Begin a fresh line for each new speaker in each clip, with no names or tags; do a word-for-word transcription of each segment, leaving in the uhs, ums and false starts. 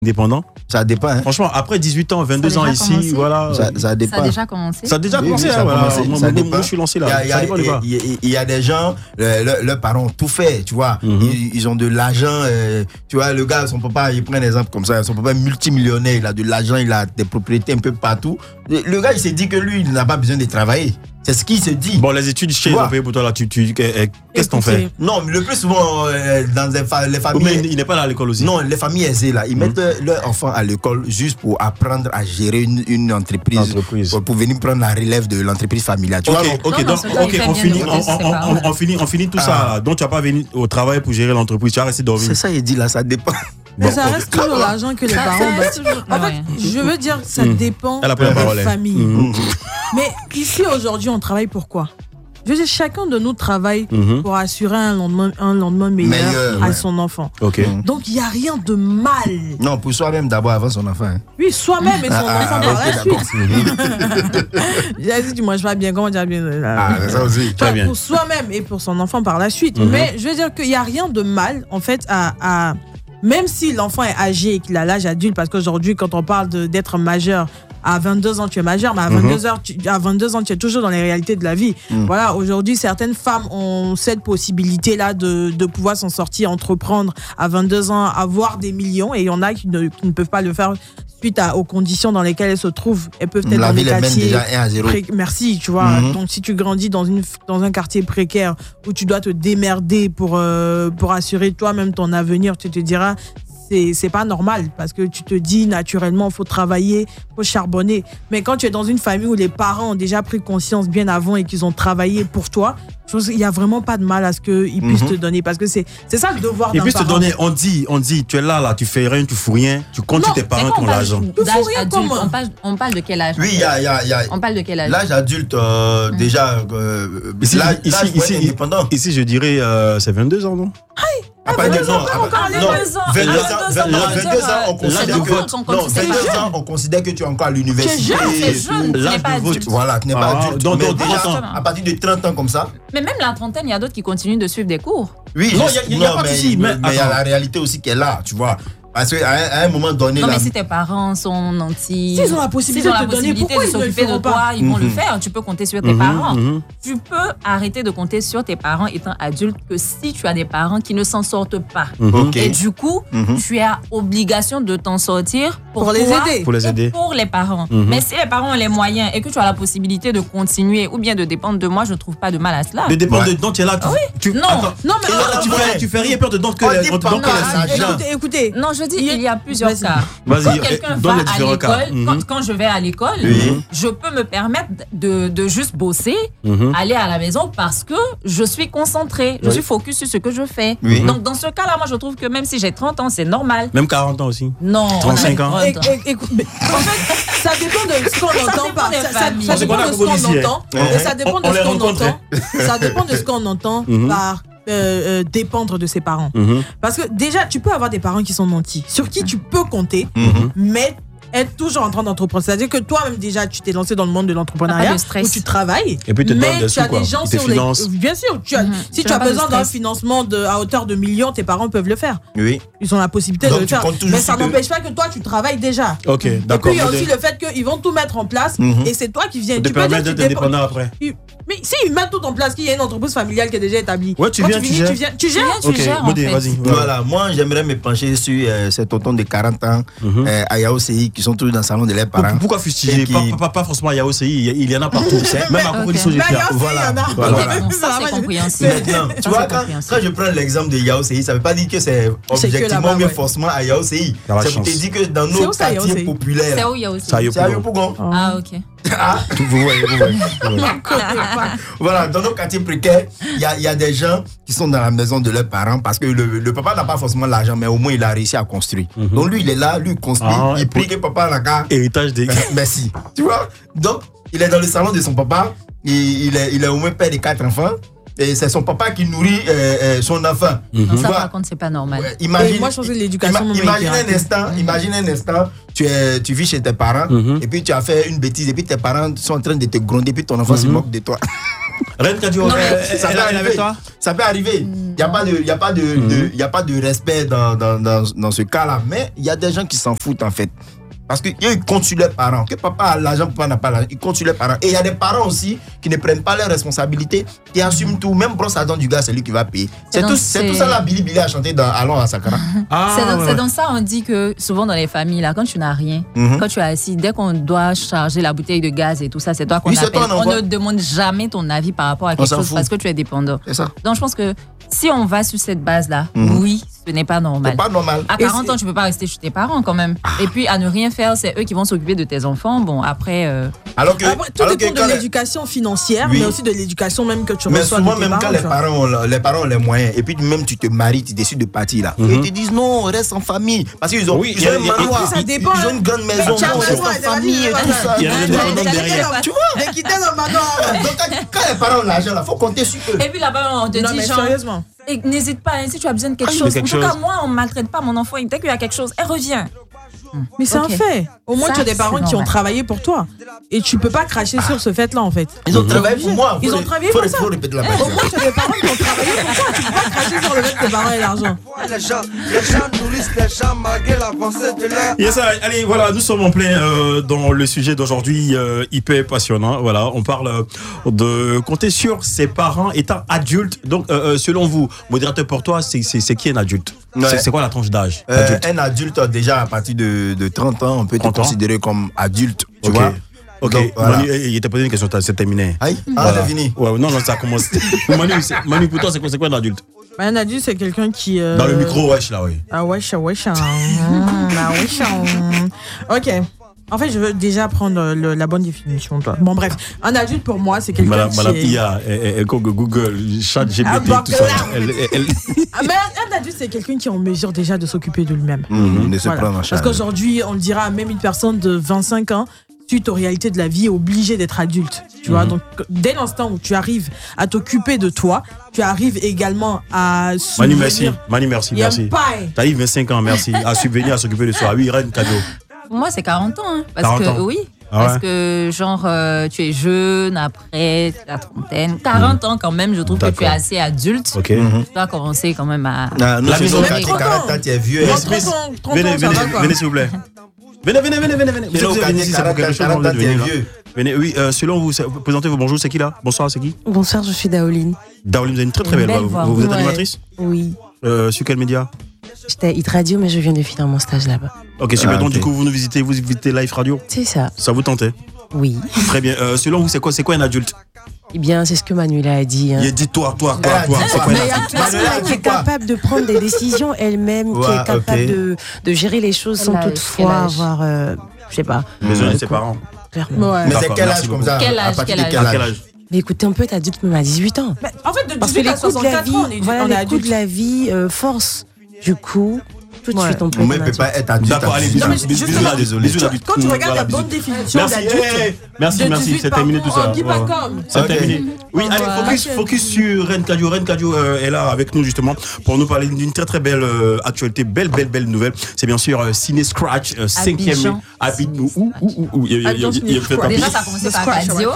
indépendant.
Ça dépend. Hein.
Franchement, après dix-huit ans, vingt-deux ans ici,
commencé.
voilà.
Ça, ça dépend.
Ça a déjà commencé.
Ça a déjà
oui,
commencé,
oui,
hein,
ça
voilà.
commencé.
Moi,
Ça
moi,
dépend.
je suis lancé là.
Il y a, il y a,
ça dépend,
il y a, il y a, il y a des gens, le, le, leurs parents ont tout fait, tu vois. Mm-hmm. Ils, ils ont de l'argent, euh, tu vois, le gars, son papa, il prend un exemple comme ça, son papa est multimillionnaire, il a de l'argent, il a des propriétés un peu partout. Le, le gars, il s'est dit que lui, il n'a pas besoin de travailler. C'est ce qu'il se dit.
Bon, les études chez ils ont payé pour toi là, tu, tu, qu'est-ce que t'en fais?
Non, mais le plus souvent, euh, dans les, fa- les familles.
Mais il n'est pas là à l'école aussi.
Non, les familles aisées là, ils mmh. mettent leurs enfants à l'école juste pour apprendre à gérer une, une entreprise, entreprise. Pour, pour venir prendre la relève de l'entreprise familiale. Tu
ok,
vois,
ok, non, donc, ok, on finit, on, on, on, on finit, on finit tout ah. ça. Là. Donc tu vas pas venir au travail pour gérer l'entreprise, tu vas rester dormir.
C'est ça, il dit là, ça dépend.
Mais bon, ça reste toujours l'argent que les ça, parents battent. En fait, je veux dire, ça mmh. dépend de la famille. Mmh. Mais ici, aujourd'hui, on travaille pour quoi? Je veux dire, chacun de nous travaille mmh. pour assurer un lendemain, un lendemain meilleur, meilleur à ouais. son enfant.
Okay.
Donc, il n'y a rien de mal.
Non, pour soi-même d'abord, avant son enfant. Hein.
Oui, soi-même et son ah, enfant ah, par okay, la suite. J'ai dit, tu manges pas bien, comment dire bien
Ah, ça aussi.
Très bien. Pour soi-même et pour son enfant par la suite. Mmh. Mais je veux dire qu'il n'y a rien de mal, en fait, à... à même si l'enfant est âgé et qu'il a l'âge adulte, parce qu'aujourd'hui, quand on parle de, d'être majeur, à vingt-deux ans, tu es majeur, mais à vingt-deux, mm-hmm. heures, tu, à vingt-deux ans, tu es toujours dans les réalités de la vie. Mm. Voilà, aujourd'hui, certaines femmes ont cette possibilité-là de, de pouvoir s'en sortir, entreprendre à vingt-deux ans, avoir des millions, et il y en a qui ne, qui ne peuvent pas le faire suite à, aux conditions dans lesquelles elles se trouvent. Elles peuvent être
la
dans des quartiers...
déjà un à zéro.
Pré- Merci, tu vois. Mm-hmm. Donc, si tu grandis dans, une, dans un quartier précaire où tu dois te démerder pour, euh, pour assurer toi-même ton avenir, tu te diras... C'est, c'est pas normal parce que tu te dis naturellement il faut travailler, il faut charbonner. Mais quand tu es dans une famille où les parents ont déjà pris conscience bien avant et qu'ils ont travaillé pour toi, je pense qu'il n'y a vraiment pas de mal à ce qu'ils puissent mm-hmm. te donner parce que c'est, c'est ça le devoir d'un parent.
Ils puissent te donner, on dit, on dit, tu es là, là, tu fais rien, tu fous rien, tu comptes sur tes parents qui ont l'argent.
Tu fous rien comment on parle, on parle de quel âge?
Oui, il y a, y a, y a.
On parle de quel âge?
L'âge adulte, euh, mm. déjà. Euh,
ici, l'âge,
ici,
l'âge ici, indépendant. Ici, je dirais, euh, c'est vingt-deux ans, non?
Aïe!
À pas deux ans, vingt-deux ans, on considère que non, vingt-deux ans, on considère que tu es encore à l'université.
C'est jeune,
l'âge de vote. Voilà, tu n'es pas adulte. Donc déjà, à partir de trente ans comme ça.
Mais même la trentaine, il y a d'autres qui continuent de suivre des cours.
Oui, non, il y a pas de souci, mais il y a la réalité aussi qui est là, tu vois. Parce qu'à un, un moment donné...
Non, mais si tes parents sont nantis...
S'ils ont la possibilité,
ont la possibilité de, de s'occuper de toi, ils vont mm-hmm. le faire. Tu peux compter sur tes mm-hmm. parents. Mm-hmm. Tu peux arrêter de compter sur tes parents étant adulte que si tu as des parents qui ne s'en sortent pas. Mm-hmm. Okay. Et du coup, mm-hmm. tu as obligation de t'en sortir pour,
pour les aider.
Pour les aider.
Pour les parents. Mm-hmm. Mais si les parents ont les moyens et que tu as la possibilité de continuer ou bien de dépendre de moi, je ne trouve pas de mal à cela.
De dépendre ouais. de donc tu es là. Tu,
oui.
tu,
non.
Attends,
non, mais
là, tu, fais, tu fais rien peur de donc que les
écoutez, écoutez.
Non, je dis il y a plusieurs
Vas-y.
cas.
Vas-y,
quand quelqu'un va à l'école,
mmh.
quand, quand je vais à l'école,
mmh.
je peux me permettre de, de juste bosser, mmh. aller à la maison parce que je suis concentrée, je oui. suis focus sur ce que je fais. Oui. Donc dans ce cas-là, moi je trouve que même si j'ai trente ans, c'est normal.
Même quarante ans aussi.
Non.
trente-cinq ans.
É- é- écoute, mais en fait, ça dépend de ce qu'on entend par. Ça, ça, ça dépend de ce qu'on entend. Et ça dépend de ce qu'on entend. Ça dépend de ce qu'on entend par. Euh, euh, dépendre de ses parents. Mm-hmm. Parce que déjà, tu peux avoir des parents qui sont nantis, sur qui tu peux compter, mm-hmm. mais être toujours en train d'entreprendre. C'est-à-dire que toi-même, déjà, tu t'es lancé dans le monde de l'entrepreneuriat, où tu travailles,
et puis
mais tu as
quoi.
des gens sur les... Bien sûr, tu as... mm-hmm. si tu, tu as besoin d'un financement de... à hauteur de millions, tes parents peuvent le faire.
Oui.
Ils ont la possibilité donc de le faire. Mais ça n'empêche pas que toi, tu travailles déjà.
Ok, d'accord.
Et puis, il y a aussi le fait qu'ils vont tout mettre en place, mm-hmm. et c'est toi qui viens.
Tu peux permettre d'être indépendant après.
Mais si ils mettent tout en place, qu'il y a une entreprise familiale qui est déjà établie.
Ouais, tu viens,
tu,
tu,
viens,
gères.
tu viens, tu gères,
tu
okay.
gères.
Modé,
en fait.
Vas-y.
Voilà, moi j'aimerais me pencher sur euh, ces tontons de quarante ans mm-hmm. euh, à Yaoséi qui sont tous dans le salon de leurs parents.
Pourquoi fustiger qui... pas, pas, pas forcément à Yaoséi, il y en a partout. Même à Cocody
okay.
Voilà.
voilà. Okay. Ça, c'est compréhensible.
Maintenant, tu vois, quand, quand je prends l'exemple de Yaoséi, ça ne veut pas dire que c'est objectivement mieux forcément à Yaoséi. C'est pour te dire que dans nos quartiers populaires.
C'est où Yaoséi?
C'est à Yopougon.
Ah, ok.
Ah, vous voyez, vous voyez. Voilà, dans nos quartiers précaires, il y, y a des gens qui sont dans la maison de leurs parents parce que le, le papa n'a pas forcément l'argent, mais au moins il a réussi à construire. Mm-hmm. Donc lui, il est là, lui, il construit, ah, il prie que papa n'a qu'à.
Héritage des.
Merci. Tu vois? Donc, il est dans le salon de son papa, il, il, est, il est au moins père de quatre enfants. et c'est son papa qui nourrit euh, euh, son enfant.
Mm-hmm. Non, ça
vois,
par contre, c'est pas normal.
Ouais, imagine,
et moi, je pense que l'éducation...
Ima, imagine un instant, mm-hmm. imagine un instant, tu, es, tu vis chez tes parents, mm-hmm. et puis tu as fait une bêtise, et puis tes parents sont en train de te gronder, et puis ton enfant mm-hmm. se moque de toi.
Reine Kadio,
ça peut arriver avec toi. Ça peut arriver. Il n'y a pas de, il y a pas de, mm-hmm. de, il y a pas de respect dans, dans, dans, dans ce cas-là, mais il y a des gens qui s'en foutent en fait. Parce qu'ils comptent sur leurs parents. Que papa a l'argent, papa n'a pas l'argent. Ils comptent sur leurs parents. Et il y a des parents aussi qui ne prennent pas leurs responsabilités, qui assument tout. Même brosse à dents du gars, c'est lui qui va payer. C'est, c'est, tout, c'est tout ça la Billy Billy a chanté dans Allons à Sakara.
Ah, c'est, dans, ouais, c'est ouais. dans ça on dit que souvent dans les familles, là, quand tu n'as rien, mm-hmm. quand tu es assis, dès qu'on doit charger la bouteille de gaz et tout ça, c'est toi qu'on oui, appelle. Toi, on, on ne demande jamais ton avis par rapport à quelque chose fout. Parce que tu es dépendant.
C'est ça.
Donc je pense que si on va sur cette base-là, mm-hmm. oui, ce n'est pas normal.
C'est pas normal.
À quarante ans, tu ne peux pas rester chez tes parents quand même. Et puis à ne rien faire, c'est eux qui vont s'occuper de tes enfants. Bon, après. Euh...
Alors que,
après, tout
alors
dépend
que
de l'éducation financière, oui. mais aussi de l'éducation même que tu
mais
reçois.
Mais souvent,
de tes
même
parents,
quand les parents, ont, les parents ont les moyens, et puis même tu te maries, tu décides de partir là. Mm-hmm. Ils te disent non, reste en famille. Parce qu'ils ont, oui, ils ont un manoir,
ça dépend,
ils ont une grande maison, non, reste en famille et tout ça.
Il y a des derrière.
Tu vois,
de quitter le manoir.
Donc quand les parents ont l'argent, il faut compter sur eux.
Et puis là-bas, on te dit genre.
Sérieusement.
Et n'hésite pas, hein, si tu as besoin de quelque ah, chose. En tout cas, moi, on ne maltraite pas mon enfant. Dès qu'il y a quelque chose, elle revient.
Mais c'est okay. un fait. Au moins, ça, tu as des parents qui ont travaillé pour toi. Et tu peux pas cracher ah. sur ce fait-là, en fait.
Ils ont mmh. travaillé pour moi.
Ils ont travaillé pour ça. Au moins, tu as des parents qui ont travaillé pour toi. Tu peux pas cracher sur le fait que tes parents aient l'argent.
Les gens, les gens nourrissent les gens malgré l'avancée de l'heure.
Yes, allez, voilà, nous sommes en plein euh, dans le sujet d'aujourd'hui, euh, hyper passionnant. Voilà, on parle de compter sur ses parents étant adultes. Donc, euh, selon vous, modérateur pour toi, c'est, c'est, c'est qui un adulte? Ouais. C'est, c'est quoi la tranche d'âge?
euh, adulte. Un adulte, déjà à partir de, de trente ans, on peut te considérer comme adulte, tu
okay.
vois.
Ok, donc, voilà. Manu, il t'a posé une question, c'est terminé.
Aïe, ah, c'est fini.
Ouais, non, non, ça commence. Manu, Manu, pour toi, c'est quoi, c'est quoi un adulte?
Un adulte, c'est quelqu'un qui. Euh...
Dans le micro, wesh, là, oui.
Ah, wesh, wesh. Ah, wesh. Ok. En fait, je veux déjà prendre le, la bonne définition. Toi. Bon, bref, un adulte pour moi, c'est quelqu'un
Madame,
qui.
Madame
est...
I A, elle, elle, Google, chat G P T,
ah, bon,
tout ça. Elle, elle, elle...
Ah, mais un, un adulte, c'est quelqu'un qui est en mesure déjà de s'occuper de lui-même.
Mmh, de se
voilà.
prendre en charge.
Parce qu'aujourd'hui, on le dira, même une personne de vingt-cinq ans, suite aux réalités de la vie, est obligée d'être adulte. Tu mmh. vois, donc dès l'instant où tu arrives à t'occuper de toi, tu arrives également à
Manu, merci. Manu, merci,
yeah,
merci. Tu arrives vingt-cinq ans, merci. À subvenir, à s'occuper de soi. Oui, Reine Kadio.
Pour moi, c'est quarante ans. Hein, parce
quarante
que,
ans.
oui.
Ah
parce
ouais.
que, genre, euh, tu es jeune, après la trentaine. quarante mmh. ans, quand même, je trouve D'accord. que tu es assez adulte.
Ok. Mmh.
Tu dois commencer quand même à.
Ah, nous,
la maison,
quand quarante ans, tu es vieux.
Venez, venez, venez, s'il vous plaît. Venez, venez, venez, venez, venez. Vous êtes venez ici, ça pour quelque chose, vous êtes venus là. Venez, oui, euh, selon vous, présentez-vous, bonjour, c'est qui là? Bonsoir, c'est qui?
Bonsoir, je suis Daoline.
Daoline, vous avez une très très belle, belle voix. Vous, vous êtes ouais. animatrice?
Oui.
Euh, sur quel média?
J'étais à Hit Radio, mais je viens de finir mon stage là-bas.
Ok, super.
Ah,
donc,
okay.
du coup, vous nous visitez, vous visitez Live Radio?
C'est ça.
Ça vous tentait?
Oui.
Très bien. Euh, selon vous, c'est quoi, c'est quoi un adulte?
Eh bien, c'est ce que Manuela a dit. Hein.
Il a dit toi, toi, toi,
ah,
toi.
C'est
quoi
Mais il y a une personne qui est capable de prendre des décisions elle-même, ouais, qui est capable okay. de, de gérer les choses sans toutefois avoir, euh, je sais pas.
Besoin de ses parents.
Clairement.
Ouais. Mais c'est quel âge comme ça?
Quel âge, quel âge,
quel âge?
Mais écoutez, on peut être adulte même à dix-huit ans.
Mais en fait, de
Parce que les coups de la vie,
ans, on est,
voilà,
on
les
est
coups de la vie euh, force. Du coup, tout de ouais. suite, on peut.
On ne peut pas être adulte.
D'accord, allez, bisous, bisous là, désolé.
Quand tu regardes la bonne définition d'adulte.
Merci, merci, c'est terminé tout ça.
On dit pas comme.
C'est terminé. Oui, allez, focus, focus sur Reine Kadio. Reine Kadio est là avec nous justement pour nous parler d'une très très belle actualité, belle belle belle nouvelle. C'est bien sûr Ciné Scratch, cinquième Abidjan. Où où où il
fait un déjà ça a commencé par Kadio.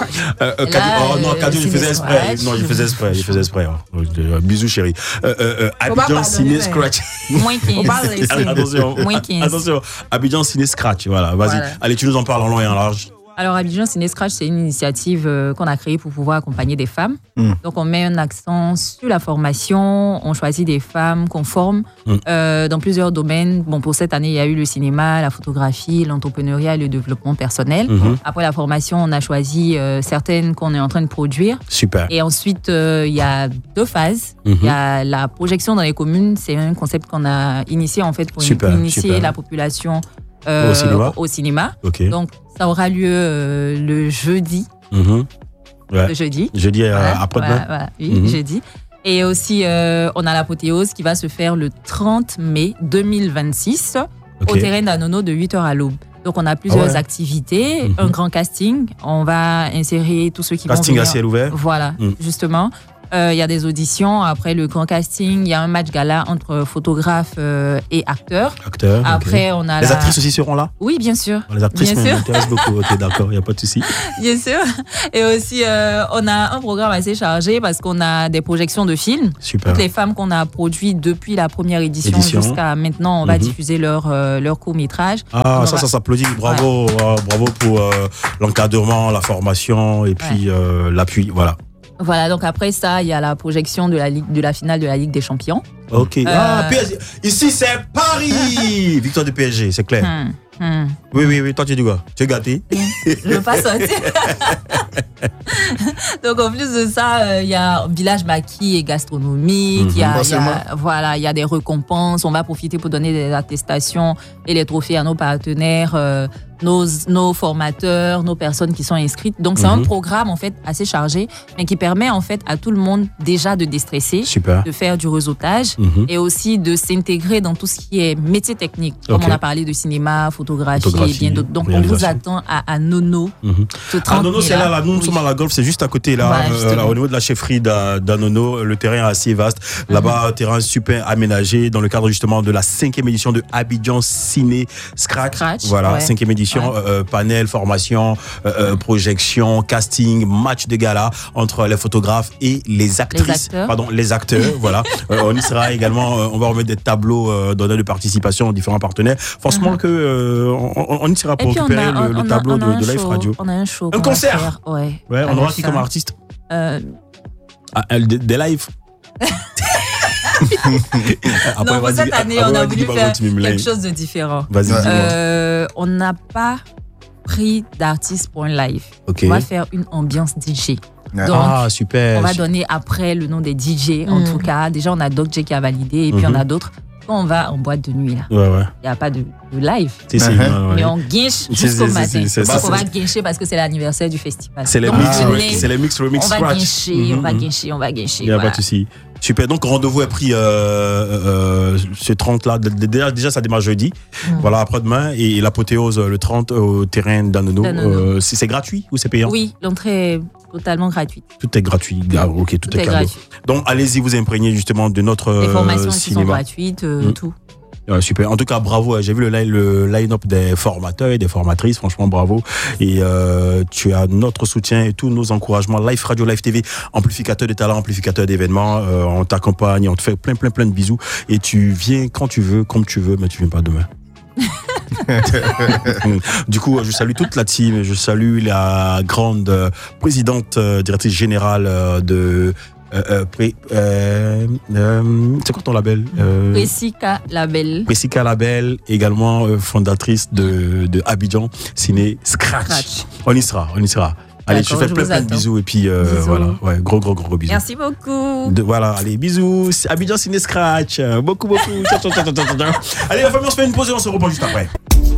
Oh non, Kadio il faisait exprès. Non, il faisait exprès, il faisait exprès. Bisous chérie. Abidjan Ciné Scratch.
Moins quinze.
Attention. Attention. Abidjan Ciné Scratch. Voilà, vas-y. Allez, tu nous en parles en long et en large.
Alors, Abidjan Ciné Scratch, c'est une initiative euh, qu'on a créée pour pouvoir accompagner des femmes. Mm. Donc, on met un accent sur la formation, on choisit des femmes qu'on forme mm. euh, dans plusieurs domaines. Bon, pour cette année, il y a eu le cinéma, la photographie, l'entrepreneuriat et le développement personnel. Mm-hmm. Après la formation, on a choisi euh, certaines qu'on est en train de produire.
Super.
Et ensuite, euh, il y a deux phases. Mm-hmm. Il y a la projection dans les communes. C'est un concept qu'on a initié en fait pour super, initier super. la population Euh, au cinéma, au cinéma.
Okay.
Donc ça aura lieu euh, le jeudi
mmh. ouais.
le jeudi
jeudi euh,
voilà,
après-demain
voilà, voilà, oui, mmh. jeudi et aussi euh, on a l'apothéose qui va se faire le trente mai deux mille vingt-six okay. au terrain d'Anono de huit heures à l'aube. Donc on a plusieurs ah ouais. activités, mmh. un grand casting, on va insérer tous ceux qui
casting
vont venir.
à ciel ouvert.
Voilà, mmh. justement. Il euh, y a des auditions, après le grand casting, il y a un match gala entre photographes euh, et acteurs.
Acteurs.
Après,
okay.
on a
les
la...
actrices aussi seront là?
Oui, bien sûr.
Les actrices
bien
m'intéressent beaucoup. Ok, d'accord, il n'y a pas de souci.
Bien sûr. Et aussi, euh, on a un programme assez chargé parce qu'on a des projections de films.
Super.
Toutes les femmes qu'on a produites depuis la première édition,
édition.
jusqu'à maintenant, on va
mm-hmm.
diffuser leur, euh, leur court-métrage.
Ah,
on
ça,
va...
ça s'applaudit. Bravo, ouais. euh, bravo pour euh, l'encadrement, la formation et puis ouais. euh, l'appui. Voilà.
Voilà, donc après ça, il y a la projection de la, Ligue, de la finale de la Ligue des Champions.
Ok.
Euh...
Ah, P S G. Ici, c'est Paris. Victoire du P S G, c'est clair.
Hmm. Hmm.
Oui, oui, oui. Toi, tu dis quoi? Tu es gâté?
Je ne veux pas sortir. Donc, en plus de ça, il euh, y a village maquis et gastronomique. Il mm-hmm. y, y, a, voilà, y a des récompenses. On va profiter pour donner des attestations et les trophées à nos partenaires, euh, nos, nos formateurs, nos personnes qui sont inscrites. Donc, c'est mm-hmm. un programme, en fait, assez chargé, mais qui permet, en fait, à tout le monde déjà de déstresser,
Super.
de faire du réseautage mm-hmm. et aussi de s'intégrer dans tout ce qui est métier technique. Comme okay. on a parlé de cinéma, photographie, photographie et bien d'autres. Donc, on vous attend à, à Nono.
Mm-hmm. À Nono, c'est là, là. Nous, nous oui. sommes à la Golf, c'est juste à côté, là, voilà, euh, là au niveau de la chefferie d'Anono. Le terrain est assez vaste. Mm-hmm. Là-bas, terrain super aménagé dans le cadre justement de la cinquième édition de Abidjan Ciné Scratch. Scratch voilà, ouais. cinquième édition, ouais. euh, panel, formation, euh, projection, casting, match de gala entre les photographes et les actrices.
Les acteurs.
Pardon, les acteurs, voilà. Euh, on y sera également, euh, on va remettre des tableaux euh, d'honneur de participation aux différents partenaires. Forcément mm-hmm. que euh, on, on y sera pour récupérer a, le, le tableau a, de, de Live Radio.
On a un show.
Un concert.
Faire, ouais.
Ouais, on aura qui comme artiste
euh...
ah, des, des lives.
Après, non, pour cette année, on a voulu faire quelque chose de différent.
Vas-y,
euh, on n'a pas pris d'artiste pour un live.
Okay.
On va faire une ambiance D J. Donc,
ah, super.
On va donner après le nom des D J, en mm. tout cas. Déjà, on a Doc J qui a validé, et puis mm-hmm. on a d'autres. Quand on va en boîte de nuit, là, il
ouais, ouais.
n'y a pas de, de live.
C'est, c'est, uh-huh.
Mais on guinche jusqu'au matin.
C'est, c'est,
Donc,
c'est,
on va guincher parce que c'est l'anniversaire du festival.
C'est les
Donc,
mix,
venez,
c'est les mix remix
on va
scratch.
Guincher, mm-hmm. On va guincher, on va guincher.
Il n'y a
voilà.
pas de souci. Super, donc rendez-vous est pris euh, euh, ce trente là, déjà, déjà ça démarre jeudi, mm. voilà après-demain, et, et l'apothéose le trente au terrain d'Anono. Euh, c'est, c'est gratuit ou c'est payant?
Oui, l'entrée est totalement gratuite.
Tout est gratuit, ah, ok, tout, tout est, est cadeau. Donc allez-y vous imprégner justement de notre euh,
les formations
cinéma.
Qui sont gratuites, euh, mm. tout.
Ouais, super. En tout cas, bravo. J'ai vu le, le line-up des formateurs et des formatrices. Franchement, bravo. Et euh, tu as notre soutien et tous nos encouragements. Live Radio, Live T V, amplificateur de talents, amplificateur d'événements. Euh, on t'accompagne, on te fait plein, plein, plein de bisous. Et tu viens quand tu veux, comme tu veux, mais tu viens pas demain. Du coup, je salue toute la team. Je salue la grande présidente, directrice générale de... Euh, euh, pré, euh, euh, c'est quoi ton label euh,
Pressica Label.
Pressica Label, également euh, fondatrice de, de Abidjan Ciné Scratch. Scratch. On y sera, on y sera. Allez, je fais plein, plein de bisous et puis euh, bisous. Voilà, ouais, gros, gros, gros, gros bisous.
Merci beaucoup.
De, voilà, allez, bisous. Abidjan Ciné Scratch. Beaucoup, beaucoup. Allez, la famille, on se fait une pause et on se reprend juste après.